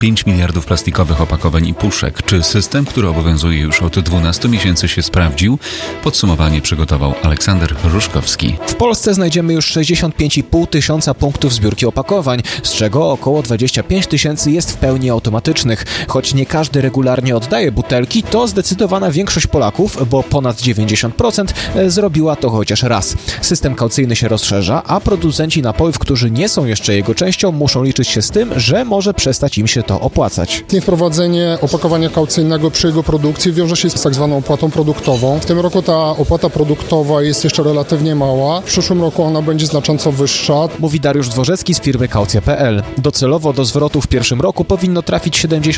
5 miliardów plastikowych opakowań i puszek. Czy system, który obowiązuje już od 12 miesięcy się sprawdził? Podsumowanie przygotował Aleksander Ruszkowski. W Polsce znajdziemy już 65,5 tysiąca punktów zbiórki opakowań, z czego około 25 tysięcy jest w pełni automatycznych. Choć nie każdy regularnie oddaje butelki, to zdecydowana większość Polaków, bo ponad 90%, zrobiła to chociaż raz. System kaucyjny się rozszerza, a producenci napojów, którzy nie są jeszcze jego częścią, muszą liczyć się z tym, że może przestać im się to opłacać. Wprowadzenie opakowania kaucyjnego przy jego produkcji wiąże się z tak zwaną opłatą produktową. W tym roku ta opłata produktowa jest jeszcze relatywnie mała. W przyszłym roku ona będzie znacząco wyższa. Mówi Dariusz Dworzecki z firmy Kaucja.pl. Docelowo do zwrotu w pierwszym roku powinno trafić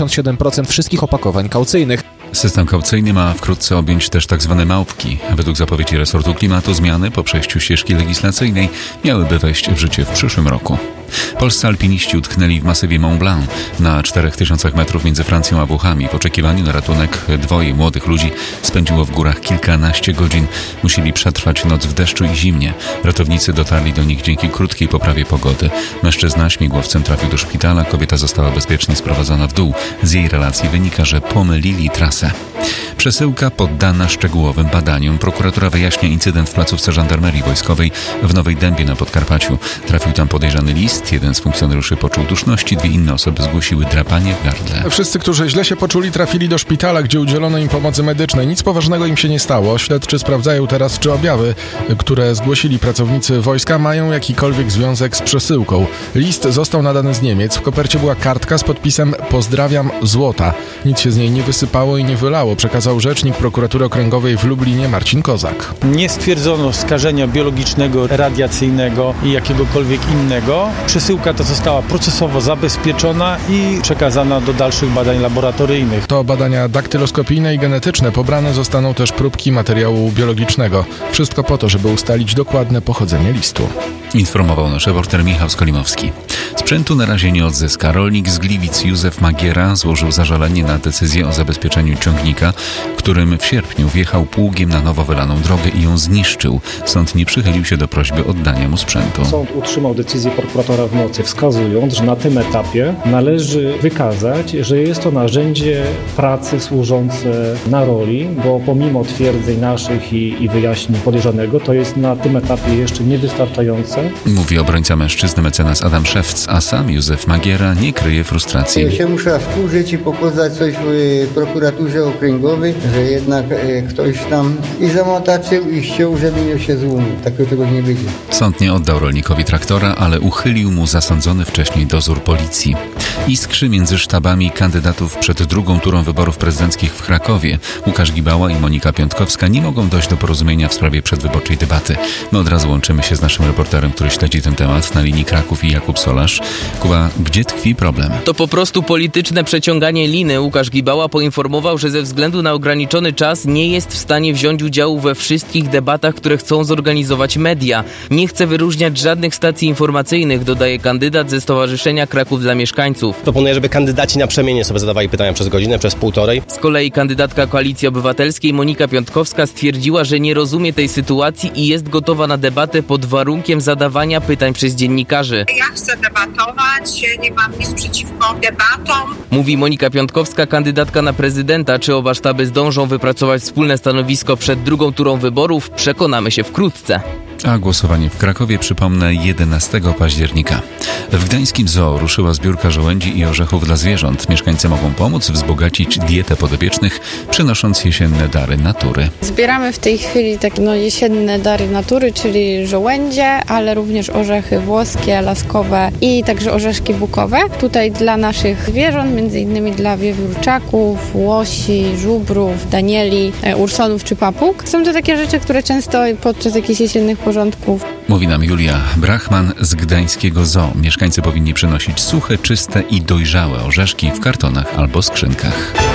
77% wszystkich opakowań kaucyjnych. System kaucyjny ma wkrótce objąć też tzw. małpki. Według zapowiedzi resortu klimatu zmiany po przejściu ścieżki legislacyjnej miałyby wejść w życie w przyszłym roku. Polscy alpiniści utknęli w masywie Mont Blanc na 4000 metrów między Francją a Włochami. W oczekiwaniu na ratunek dwoje młodych ludzi spędziło w górach kilkanaście godzin. Musieli przetrwać noc w deszczu i zimnie. Ratownicy dotarli do nich dzięki krótkiej poprawie pogody. Mężczyzna śmigłowcem trafił do szpitala, kobieta została bezpiecznie sprowadzona w dół. Z jej relacji wynika, że pomylili trasę. Przesyłka poddana szczegółowym badaniom. Prokuratura wyjaśnia incydent w placówce żandarmerii wojskowej w Nowej Dębie na Podkarpaciu. Trafił tam podejrzany list. Jeden z funkcjonariuszy poczuł duszności, dwie inne osoby zgłosiły drapanie w gardle. Wszyscy, którzy źle się poczuli, trafili do szpitala, gdzie udzielono im pomocy medycznej. Nic poważnego im się nie stało. Śledczy sprawdzają teraz, czy objawy, które zgłosili pracownicy wojska, mają jakikolwiek związek z przesyłką. List został nadany z Niemiec. W kopercie była kartka z podpisem „Pozdrawiam, Złota”. Nic się z niej nie wysypało i nie wylało, przekazał rzecznik prokuratury okręgowej w Lublinie Marcin Kozak. Nie stwierdzono skażenia biologicznego, radiacyjnego i jakiegokolwiek innego. Przesyłka ta została procesowo zabezpieczona i przekazana do dalszych badań laboratoryjnych. To badania daktyloskopijne i genetyczne. Pobrane zostaną też próbki materiału biologicznego. Wszystko po to, żeby ustalić dokładne pochodzenie listu. Informował nasz reporter Michał Skolimowski. Sprzętu na razie nie odzyska. Rolnik z Gliwic Józef Magiera złożył zażalenie na decyzję o zabezpieczeniu ciągnika, którym w sierpniu wjechał pługiem na nowo wylaną drogę i ją zniszczył. Sąd nie przychylił się do prośby oddania mu sprzętu. Sąd utrzymał decyzję prokuratora w mocy, wskazując, że na tym etapie należy wykazać, że jest to narzędzie pracy służące na roli, bo pomimo twierdzeń naszych i wyjaśnień podejrzanego, to jest na tym etapie jeszcze niewystarczające. Mówi obrońca mężczyzny mecenas Adam Szewc, a sam Józef Magiera nie kryje frustracji. Ja się muszę wkurzyć i pokazać coś w prokuraturze okręgowej, że jednak ktoś tam i zamotaczył i ściął, żeby nie się złumił. Takiego tego nie będzie. Sąd nie oddał rolnikowi traktora, ale uchylił mu zasądzony wcześniej dozór policji. Iskrzy między sztabami kandydatów przed drugą turą wyborów prezydenckich w Krakowie. Łukasz Gibała i Monika Piątkowska nie mogą dojść do porozumienia w sprawie przedwyborczej debaty. My od razu łączymy się z naszym reporterem, który śledzi ten temat na linii Kraków i Jakub Solarz. Kuba, gdzie tkwi problem? To po prostu polityczne przeciąganie liny. Łukasz Gibała poinformował, że ze względu na ograniczony czas nie jest w stanie wziąć udziału we wszystkich debatach, które chcą zorganizować media. Nie chce wyróżniać żadnych stacji informacyjnych, dodaje kandydat ze Stowarzyszenia Kraków dla Mieszkańców. Proponuję, żeby kandydaci naprzemiennie sobie zadawali pytania przez godzinę, przez półtorej. Z kolei kandydatka Koalicji Obywatelskiej Monika Piątkowska stwierdziła, że nie rozumie tej sytuacji i jest gotowa na debatę pod warunkiem zadawania pytań przez dziennikarzy. Ja chcę debatować, nie mam nic przeciwko debatom. Mówi Monika Piątkowska, kandydatka na prezydenta. Czy oba sztaby zdążą wypracować wspólne stanowisko przed drugą turą wyborów? Przekonamy się wkrótce. A głosowanie w Krakowie, przypomnę, 11 października. W gdańskim zoo ruszyła zbiórka żołędzi i orzechów dla zwierząt. Mieszkańcy mogą pomóc wzbogacić dietę podopiecznych, przynosząc jesienne dary natury. Zbieramy w tej chwili takie jesienne dary natury, czyli żołędzie, ale również orzechy włoskie, laskowe i także orzeszki bukowe. Tutaj dla naszych zwierząt, między innymi dla wiewiórczaków, łosi, żubrów, danieli, ursonów czy papug. Są to takie rzeczy, które często podczas jakichś jesiennych porządków. Mówi nam Julia Brachman z gdańskiego zoo. Mieszkańcy powinni przynosić suche, czyste i dojrzałe orzeszki w kartonach albo skrzynkach.